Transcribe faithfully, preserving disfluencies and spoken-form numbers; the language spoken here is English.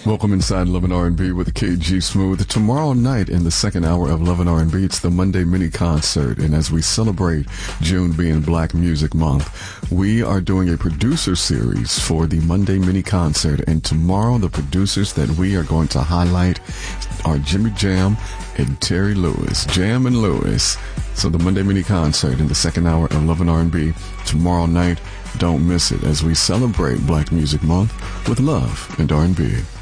Welcome inside Love and R and B with K G Smooth. Tomorrow night in the second hour of Love and R and B, it's the Monday mini concert. And as we celebrate June being Black Music Month, we are doing a producer series for the Monday mini concert. And tomorrow, the producers that we are going to highlight are Jimmy Jam and Terry Lewis. Jam and Lewis. So the Monday mini concert in the second hour of Love and R and B tomorrow night. Don't miss it as we celebrate Black Music Month with love and R and B.